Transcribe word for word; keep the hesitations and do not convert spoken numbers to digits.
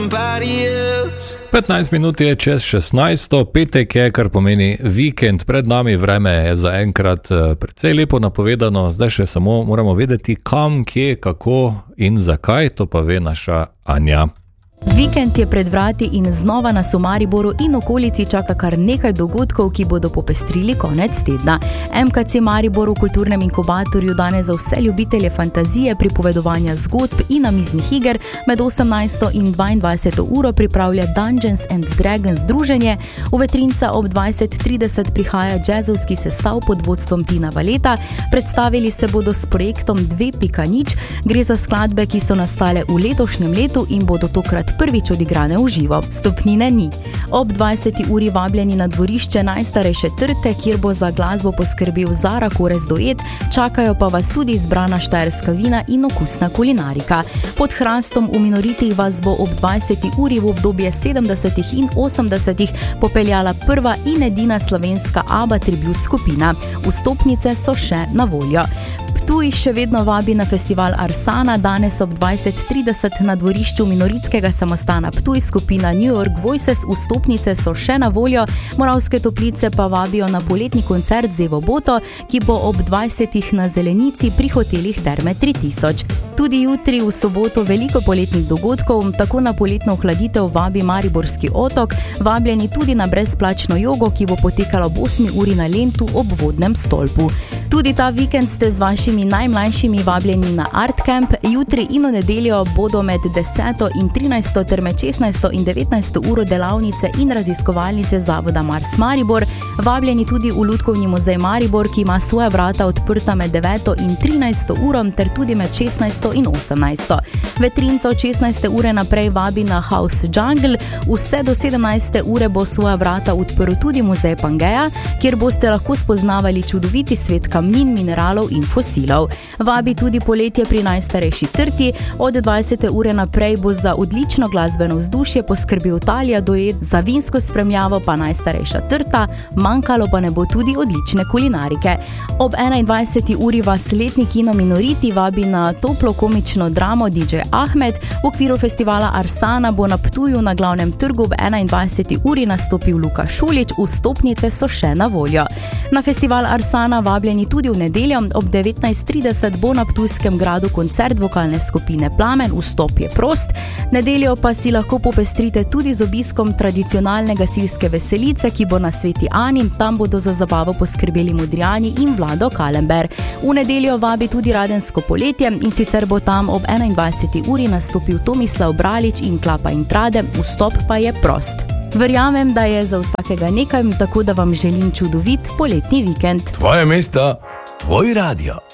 petnajst minut je čez šestnajsto, petek je, kar pomeni vikend, pred nami vreme je zaenkrat precej lepo napovedano, zdaj še samo moramo vedeti kam, kje, kako in zakaj, to pa ve naša Anja. Vikend je pred vrati in znova nas v Mariboru in okolici čaka kar nekaj dogodkov, ki bodo popestrili konec tedna. M K C Maribor v kulturnem inkubatorju danes za vse ljubitelje fantazije, pripovedovanja zgodb in namiznih iger med osemnajsto in dvaindvajseto uro pripravlja Dungeons and Dragons druženje. V Vetrinca ob dvajset trideset prihaja džezovski sestav pod vodstvom Tina Valeta. Predstavili se bodo s projektom dve pika nič. Gre za skladbe, ki so nastale v letošnjem letu in bodo tokrat prvič odigrane v živo. Stopnine ni. Ob dvajseti uri vabljeni na dvorišče najstarejše trte, kjer bo za glasbo poskrbel Zara Korez Duet, čakajo pa vas tudi izbrana štajerska vina in okusna kulinarika. Pod hrastom v Minoritih vas bo ob dvajseti uri v obdobje sedemdesetih in osemdesetih popeljala prva in edina slovenska ABBA tribut skupina. Vstopnice so še na voljo. Ptuj še vedno vabi na festival Arsana, danes ob dvajset trideset na dvorišču Minoritskega samostana Ptuj skupina New York Voices, vstopnice so še na voljo. Moravske Toplice pa vabijo na poletni koncert z Evo Boto, ki bo ob dvajsetih na Zelenici pri hotelih Terme tri tisoč. Tudi jutri v soboto veliko poletnih dogodkov, tako na poletno ohladitev vabi Mariborski otok, vabljeni tudi na brezplačno jogo, ki bo potekala ob osmi uri na Lentu ob vodnem stolpu. Tudi ta vikend ste z vašimi najmlajšimi vabljeni na Art Camp. Jutri in v nedeljo bodo med deseto in trinajsto ter med šestnajsto in devetnajsto uro delavnice in raziskovalnice Zavoda Mars Maribor. Vabljeni tudi v Lutkovni muzej Maribor, ki ima svoja vrata odprta med deveto in trinajsto uro ter tudi med šestnajsto in osemnajsto. Vetrinca od šestnajste ure naprej vabi na House Jungle. Vse do sedemnajste ure bo svoja vrata odprl tudi muzej Pangeja, kjer boste lahko spoznavali čudoviti svet kamnin, mineralov in fosilov. Vabi tudi poletje pri najstarejši trti. Od dvajsete ure naprej bo za odlično glasbeno vzdušje poskrbel Talija Duet, za vinsko spremljavo pa najstarejša trta, manjkalo pa ne bo tudi odlične kulinarike. Ob enaindvajseti uri vas letni kino Minoriti vabi na toplo komično dramo D J Ahmed. V okviru festivala Arsana bo na Ptuju na glavnem trgu ob enaindvajseti uri nastopil Luka Šulič, vstopnice so še na voljo. Na festival Arsana vabljeni tudi v nedeljo ob devetnajst trideset bo na Ptujskem gradu koncert vokalne skupine Plamen, vstop je prost. Nedeljo pa si lahko popestrite tudi z obiskom tradicionalne gasilske veselice, ki bo na Sveti Ani, tam bodo za zabavo poskrbeli Modrijani in Vlado Kalember. V nedeljo vabi tudi Radensko poletje in sicer bo tam ob enaindvajseti uri nastopil Tomislav Bralič in Klapa in Trade, vstop pa je prost. Verjamem, da je za vsakega nekaj, tako da vam želim čudovit poletni vikend. Tvoje mesto, tvoj radio.